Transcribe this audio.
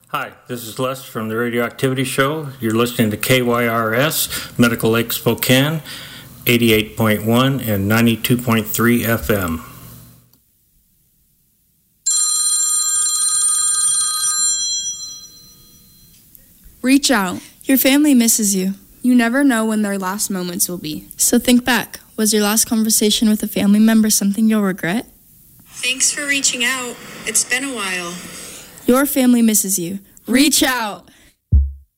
Hi, this is Les from the Radioactivity Show. You're listening to KYRS, Medical Lake Spokane, 88.1 and 92.3 FM. Reach out. Your family misses you. You never know when their last moments will be. So think back. Was your last conversation with a family member something you'll regret? Thanks for reaching out. It's been a while. Your family misses you. Reach out.